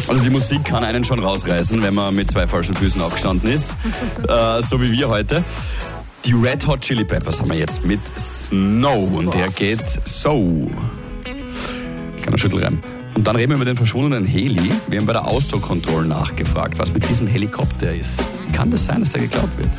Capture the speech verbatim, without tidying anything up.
Also die Musik kann einen schon rausreißen, wenn man mit zwei falschen Füßen aufgestanden ist, äh, so wie wir heute. Die Red Hot Chili Peppers haben wir jetzt mit Snow und der geht so. Kleiner Schüttelreim. Und dann reden wir über den verschwundenen Heli. Wir haben bei der Ausdruck Control nachgefragt, was mit diesem Helikopter ist. Kann das sein, dass der geklaut wird?